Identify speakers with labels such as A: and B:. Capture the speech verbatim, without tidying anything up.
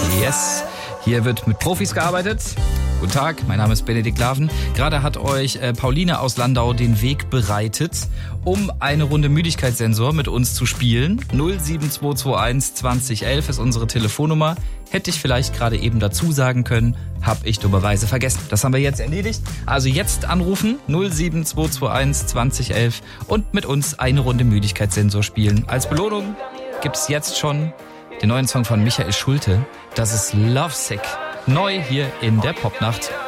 A: Yes, hier wird mit Profis gearbeitet. Guten Tag, mein Name ist Benedikt Laven. Gerade hat euch äh, Pauline aus Landau den Weg bereitet, um eine Runde Müdigkeitssensor mit uns zu spielen. null sieben zwei zwei eins zwanzig elf ist unsere Telefonnummer. Hätte ich vielleicht gerade eben dazu sagen können, habe ich dummerweise vergessen. Das haben wir jetzt erledigt. Also jetzt anrufen, null sieben zwei zwei eins zwanzig elf und mit uns eine Runde Müdigkeitssensor spielen. Als Belohnung gibt's jetzt schon den neuen Song von Michael Schulte. Das ist Lovesick. Neu hier in der Popnacht.